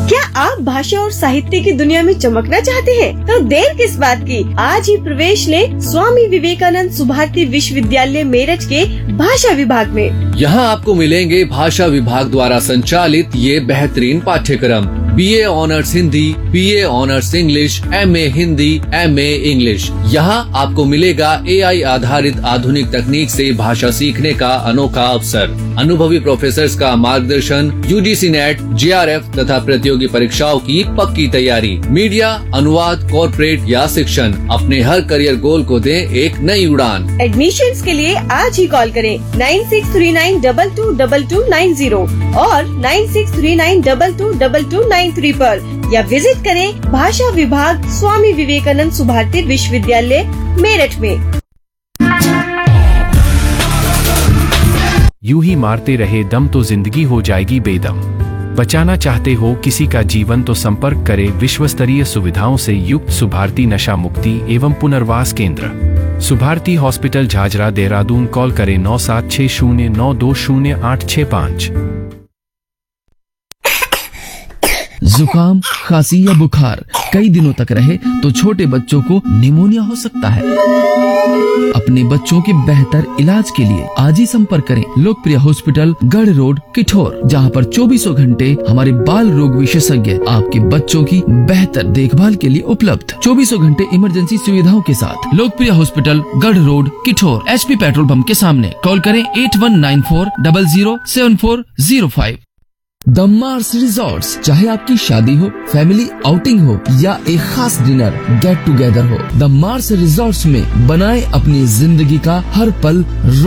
क्या आप भाषा और साहित्य की दुनिया में चमकना चाहते हैं? तो देर किस बात की, आज ही प्रवेश लें स्वामी विवेकानंद सुभारती विश्वविद्यालय मेरठ के भाषा विभाग में। यहाँ आपको मिलेंगे भाषा विभाग द्वारा संचालित ये बेहतरीन पाठ्यक्रम: BA honours Hindi, BA honours English, MA Hindi, MA English. यहाँ आपको मिलेगा AI आधारित आधुनिक तकनीक से भाषा सीखने का अनोखा अवसर, अनुभवी प्रोफेसर्स का मार्गदर्शन, UGC नेट, JRF तथा प्रतियोगी परीक्षाओं की पक्की तैयारी, मीडिया, अनुवाद, कॉर्पोरेट या शिक्षण। अपने हर करियर गोल को दें एक नई उड़ान। एडमिशन्स के लिए आज ही कॉल करें 9639222290 और 9639222293 पर, या विजिट करें भाषा विभाग स्वामी विवेकानंद सुभारती विश्वविद्यालय मेरठ में। यूं ही मारते रहे दम तो जिंदगी हो जाएगी बेदम। बचाना चाहते हो किसी का जीवन तो संपर्क करें विश्व स्तरीय सुविधाओं से युक्त सुभारती नशा मुक्ति एवं पुनर्वास केंद्र, सुभारती हॉस्पिटल झाझरा देहरादून। कॉल करें 9760920865। जुकाम, खांसी या बुखार कई दिनों तक रहे तो छोटे बच्चों को निमोनिया हो सकता है। अपने बच्चों के बेहतर इलाज के लिए आज ही संपर्क करें लोकप्रिय हॉस्पिटल गढ़ रोड किठौर, जहां पर 24 घंटे हमारे बाल रोग विशेषज्ञ आपके बच्चों की बेहतर देखभाल के लिए उपलब्ध। 24 घंटे इमरजेंसी सुविधाओं के साथ लोकप्रिय हॉस्पिटल गढ़ road Kithore, HP petrol pump के सामने। कॉल करें 8194007405। द मार्स रिजॉर्ट्स, चाहे आपकी शादी हो, फैमिली आउटिंग हो या एक खास डिनर गेट टुगेदर हो, द मार्स रिजॉर्ट्स में बनाएं अपनी जिंदगी का हर पल